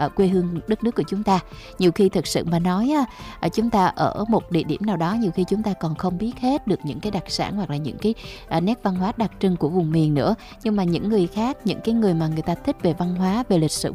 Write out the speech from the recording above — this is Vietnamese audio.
quê hương đất nước của chúng ta. Nhiều khi thực sự mà nói chúng ta ở một địa điểm nào đó, nhiều khi chúng ta còn không biết hết được những cái đặc sản hoặc là những cái nét văn hóa đặc trưng của vùng miền nữa. Nhưng mà những người khác, những cái người mà người ta thích về văn hóa, về lịch sử